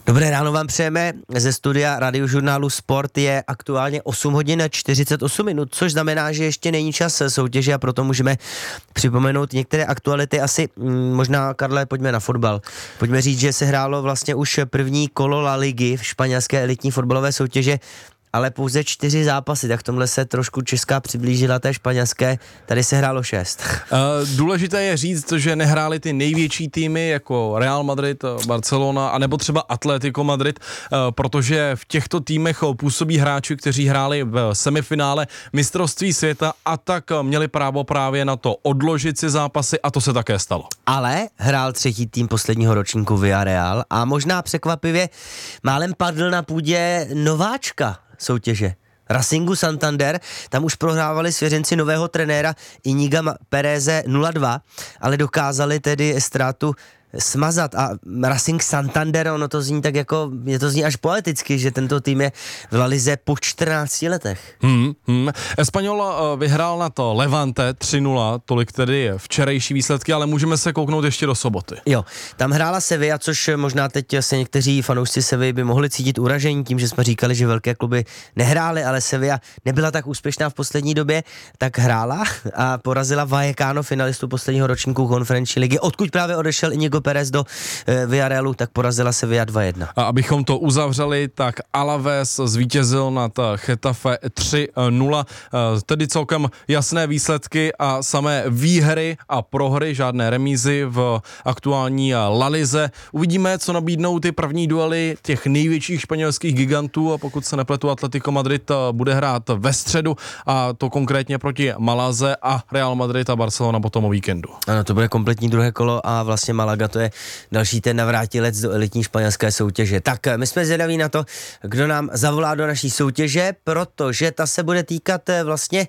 Dobré ráno vám přejeme. Ze studia radiožurnálu Sport je aktuálně 8 hodin a 48 minut, což znamená, že ještě není čas soutěže a proto můžeme připomenout některé aktuality. Asi možná, Karle, pojďme na fotbal. Pojďme říct, že se hrálo vlastně už první kolo La Ligy v španělské elitní fotbalové soutěže, ale pouze 4 zápasy, tak v tomhle se trošku Česká přiblížila té španělské, tady se hrálo 6. Důležité je říct, že nehráli ty největší týmy jako Real Madrid, Barcelona a nebo třeba Atletico Madrid, protože v těchto týmech působí hráči, kteří hráli v semifinále mistrovství světa a tak měli právo právě na to odložit si zápasy a to se také stalo. Ale hrál třetí tým posledního ročníku Villarreal a možná překvapivě málem padl na půdě nováčka soutěže. Racingu Santander, tam už prohrávali svěřenci nového trenéra Iñiga Pereze 0-2, ale dokázali tedy ztrátu smazat a Racing Santander, ono to zní tak jako, je to zní až poeticky, že tento tým je v La Lize po 14 letech. Espanyol vyhrál na to Levante 3-0, tolik tedy včerejší výsledky, ale můžeme se kouknout ještě do soboty. Jo, tam hrála Sevilla, což možná teď se někteří fanoušci Sevilly by mohli cítit uražení tím, že jsme říkali, že velké kluby nehrály, ale Sevilla nebyla tak úspěšná v poslední době, tak hrála a porazila Vallecano, finalistu posledního ročníku konferenční ligy, odkud právě odešel Iñigo Perez do Villarrealu, tak porazila Sevilla 2-1. A abychom to uzavřeli, tak Alaves zvítězil nad Getafe 3-0, tedy celkem jasné výsledky a samé výhry a prohry, žádné remízy v aktuální La Lize. Uvidíme, co nabídnou ty první duely těch největších španělských gigantů a pokud se nepletu, Atletico Madrid bude hrát ve středu a to konkrétně proti Malaze a Real Madrid a Barcelona potom o víkendu. Ano, to bude kompletní druhé kolo a vlastně Malaga to je další ten navrátilec do elitní španělské soutěže. Tak my jsme zvědaví na to, kdo nám zavolá do naší soutěže, protože ta se bude týkat vlastně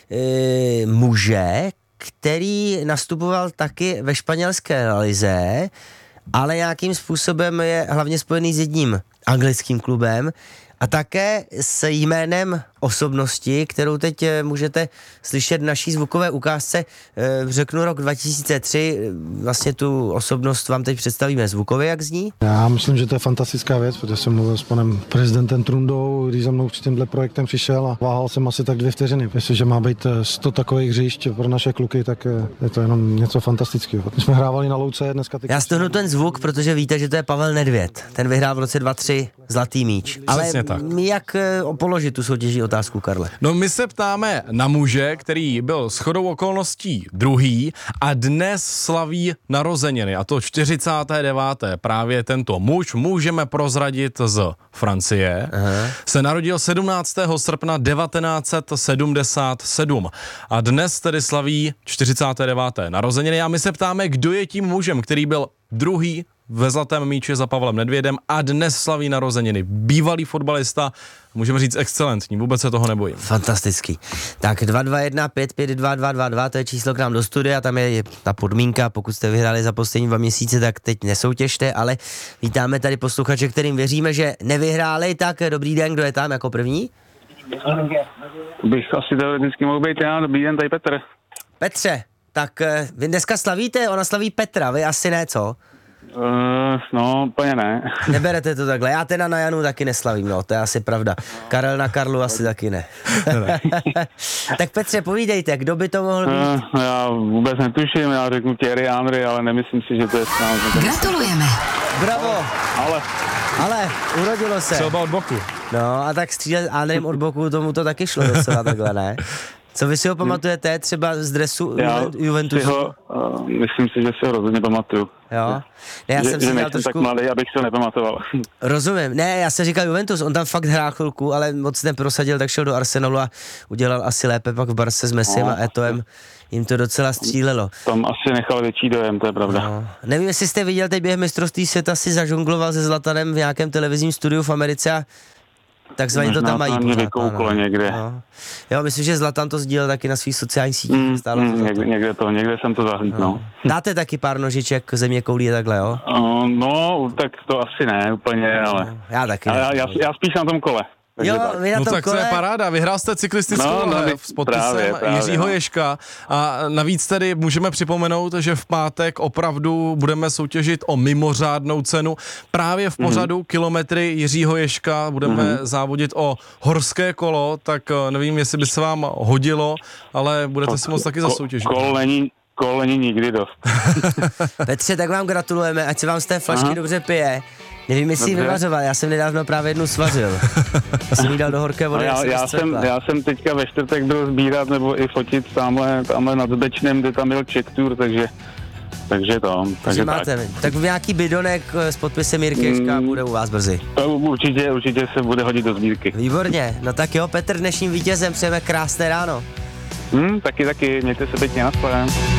muže, který nastupoval taky ve španělské lize, ale nějakým způsobem je hlavně spojený s jedním anglickým klubem a také s jménem osobnosti, kterou teď můžete slyšet v naší zvukové ukázce. Řeknu rok 2003, vlastně tu osobnost vám teď představíme zvukově, jak zní. Já myslím, že to je fantastická věc, protože jsem mluvil s panem prezidentem Trundou, když za mnou s tímhle projektem přišel a váhal jsem asi tak 2 vteřiny. Jestliže má být 100 takových hřišť pro naše kluky, tak je to jenom něco fantastického. My jsme hrávali na louce dneska. Já stihnu ten zvuk, protože víte, že to je Pavel Nedvěd. Ten vyhrál v roce 2003 zlatý míč. Ale jak položit tu soutěží otázku, Karle? No my se ptáme na muže, který byl shodou okolností druhý a dnes slaví narozeniny, a to 49. Právě tento muž, můžeme prozradit z Francie, se narodil 17. srpna 1977 a dnes tedy slaví 49. narozeniny a my se ptáme, kdo je tím mužem, který byl druhý ve zlatém míči za Pavlem Nedvědem a dnes slaví narozeniny. Bývalý fotbalista, můžeme říct excelentní, vůbec se toho nebojím. Fantastický. Tak 221 552 222, to je číslo k nám do studia, tam je ta podmínka, pokud jste vyhráli za poslední 2 měsíce, tak teď nesoutěžte, ale vítáme tady posluchače, kterým věříme, že nevyhráli, tak dobrý den, kdo je tam jako první? Bych asi teoreticky mohl být já, dobrý den, tady Petr. Petře, tak vy dneska slavíte, ona slaví Petra, vy asi ne, co? No, úplně ne. Neberete to takhle, já teda na Janu taky neslavím, no, to je asi pravda. Karel na Karlu asi taky ne. Tak Petře, povídejte, kdo by to mohl být? Já vůbec netuším, já řeknu Thierry Henry, ale nemyslím si, že to je snad. Gratulujeme. Bravo. Ale urodilo se. Střelba od boku. No a tak střílet Henrym od boku, tomu to taky šlo docela takhle, ne? Co vy si ho pamatujete třeba z dresu Juventusu? Myslím si, že si ho rozhodně pamatuju. Jo? Ne, já jsem si nejsem trošku... tak mladý, abych se ho nepamatoval. Rozumím. Ne, já jsem říkal Juventus, on tam fakt hrál chvilku, ale moc neprosadil, tak šel do Arsenalu a udělal asi lépe pak v Barce s Messim a Etoem. Jim to docela střílelo. Tam asi nechal větší dojem, to je pravda. No. Nevím, jestli jste viděl, teď během mistrovství světa si zažongloval se Zlatanem v nějakém televizním studiu v Americe a takzvaně to tam mají pořád. Vykouklo někde. No. Jo, myslím, že Zlatan to sdílel taky na svých sociálních sítích. Někde jsem to zahlídl, no. Dáte taky pár nožiček, země koulí takhle, jo? No, tak to asi ne úplně, ale... Já taky. Já spíš na tom kole. Jo, vy na No tom tak to kole. je paráda, vyhrál jste cyklistickou láhev s podpisem právě, Jiřího no. Ježka a navíc tedy můžeme připomenout, že v pátek opravdu budeme soutěžit o mimořádnou cenu. Právě v pořadu Kilometry Jiřího Ježka budeme závodit o horské kolo, tak nevím, jestli by se vám hodilo, ale budete si moc taky zasoutěžit. Kol není nikdy dost. Petře, tak vám gratulujeme, ať se vám z té flašky dobře pije. Nevím, jestli ji Dobře. vyvařoval, já jsem nedávno právě jednu svařil. Já jsem jí dal do horké vody. Já jsem teďka ve čtvrtek byl sbírat nebo i fotit tamhle nad Bečnem, kde tam byl Czech Tour, takže Takže tak. máte. Tak nějaký bidonek s podpisem Jirky Ježka bude u vás brzy. Určitě se bude hodit do sbírky. Výborně, no tak jo, Petr dnešním vítězem, přejeme krásné ráno. Taky, mějte se pěkně, naschle.